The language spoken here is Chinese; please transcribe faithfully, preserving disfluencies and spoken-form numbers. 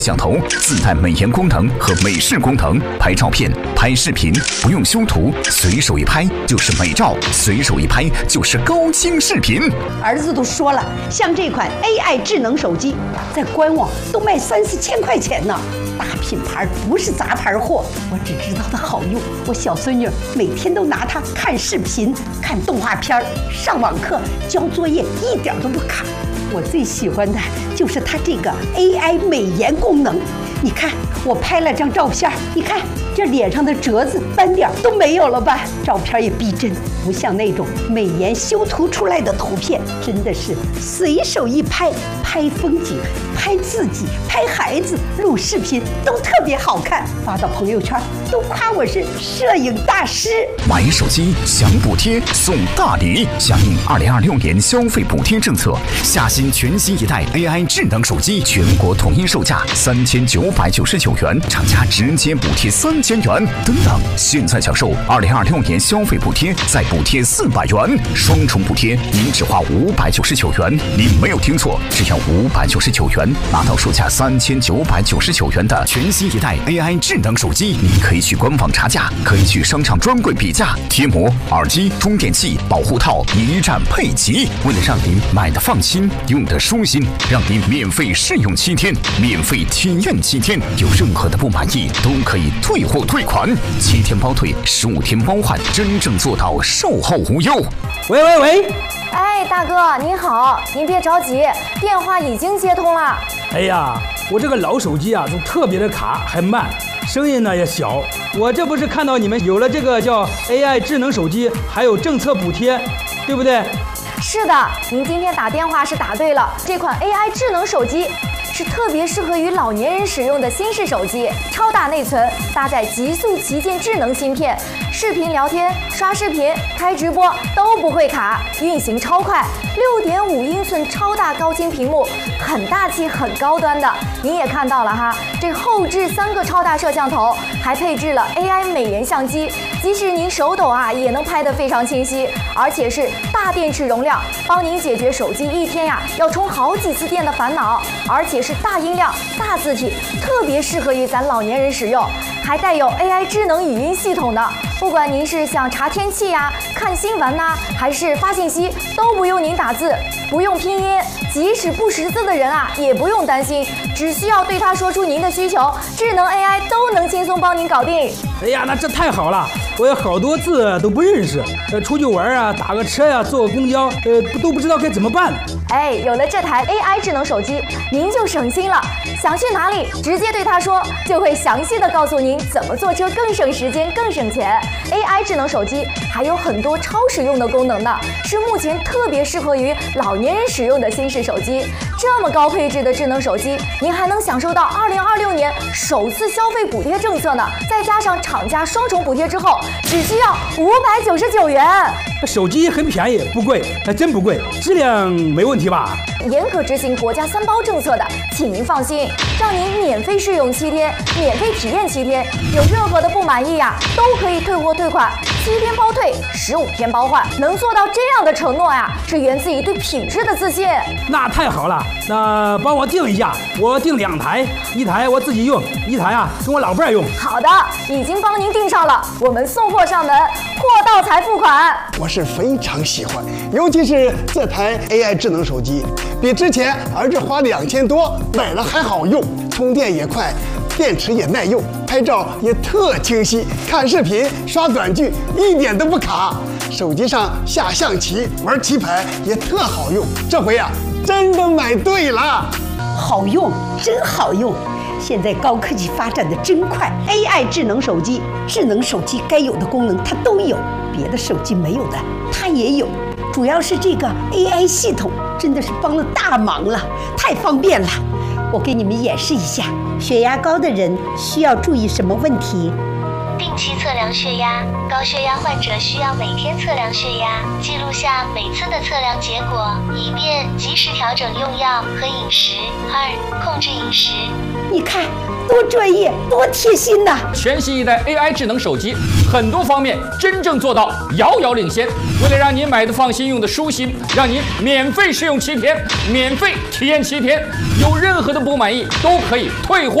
摄像头自带美颜功能和美视功能，拍照片、拍视频不用修图，随手一拍就是美照，随手一拍就是高清视频。 儿子都说了，像这款 A I 智能手机，在官网都卖三四千块钱呢。大品牌不是杂牌货，我只知道它好用。我小孙女每天都拿它看视频、看动画片、上网课、交作业，一点都不卡。我最喜欢的就是它这个 A I 美颜功能。你看，我拍了张照片，你看这脸上的褶子、斑点都没有了吧？照片也逼真，不像那种美颜修图出来的图片，真的是随手一拍，拍风景、拍自己、拍孩子、录视频都特别好看，发到朋友圈都夸我是摄影大师。 买手机享补贴送大礼，响应二零二六年消费补贴政策，下新全新一代 A I 智能手机全国统一售价三千九百九十九元，厂家直接补贴三千元。等等，现在享受二零二六年消费补贴，再补贴四百元，双重补贴，您只花五百九十九元。您没有听错，只要五百九十九元，拿到售价三千九百九十九元的全新一代 A I 智能手机。您可以去官网查价，可以去商场专柜比价，贴膜、耳机、充电器、保护套一站配齐。为了让您买的放心，用的舒心，让您免费试用七天，免费体验七天，有任何的不满意都可以退货退款，七天包退，十五天包换，真正做到售后无忧。 喂喂喂， 哎，大哥您好，您别着急，电话已经接通了。 哎呀，我这个老手机啊，都特别的卡，还慢，声音呢也小。我这不是看到你们有了这个叫 A I 智能手机，还有政策补贴，对不对？ 是的，您今天打电话是打对了，这款 A I 智能手机是特别适合于老年人使用的新式手机，超大内存，搭载极速旗舰智能芯片，视频聊天、刷视频、开直播都不会卡，运行超快，六点五英寸超大高清屏幕，很大气、很高端的。您也看到了哈，这后置三个超大摄像头，还配置了 A I 美颜相机，即使您手抖啊，也能拍得非常清晰，而且是大电池容量，帮您解决手机一天呀要充好几次电的烦恼，而且是大音量、大字体，特别适合于咱老年人使用，还带有 A I 智能语音系统的。不管您是想查天气呀、看新闻呐、啊，还是发信息，都不用您打字，不用拼音，即使不识字的人啊，也不用担心，只需要对他说出您的需求，智能 A I 都能轻松帮您搞定。 哎呀，那这太好了！我有好多字都不认识，呃，出去玩啊，打个车呀、啊，坐个公交，呃，都不知道该怎么办。 哎，有了这台 A I 智能手机，您就省心了。想去哪里，直接对他说，就会详细的告诉您怎么坐车更省时间、更省钱。A I 智能手机还有很多超实用的功能呢，是目前特别适合于老年人使用的新式手机。这么高配置的智能手机，您还能享受到二零二六年首次消费补贴政策呢，再加上厂家双重补贴之后，只需要五百九十九元。 手机很便宜，不贵，还真不贵，质量没问题吧？ 严格执行国家三包政策的，请您放心，让您免费试用七天，免费体验七天，有任何的不满意呀、啊，都可以退货退款，七天包退，十五天包换，能做到这样的承诺呀、啊，是源自于对品质的自信。 那太好了，那帮我订一下，我订两台，一台我自己用，一台啊跟我老伴儿用。 好的，已经帮您订上了，我们送货上门，货到才付款。 我是非常喜欢，尤其是这台 A I 智能手机，比之前儿子花两千多买了还好用，充电也快，电池也耐用，拍照也特清晰，看视频刷短剧一点都不卡，手机上下象棋玩棋牌也特好用。这回啊，真的买对了， 好用，真好用。现在高科技发展的真快 ，A I 智能手机，智能手机该有的功能它都有，别的手机没有的它也有。主要是这个 A I 系统真的是帮了大忙了，太方便了。我给你们演示一下，血压高的人需要注意什么问题？ 定期测量血压，高血压患者需要每天测量血压，记录下每次的测量结果，以便及时调整用药和饮食。二、控制饮食。 你看多专业，多贴心呐！ 全新一代 A I 智能手机，很多方面真正做到遥遥领先。为了让您买的放心，用的舒心，让您免费试用七天，免费体验七天，有任何的不满意都可以退货。